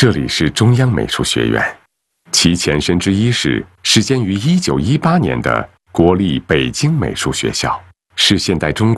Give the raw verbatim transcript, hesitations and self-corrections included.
这里是中央美术学院，其前身之一是始建于一九一八年的国立北京美术学校，是现代中国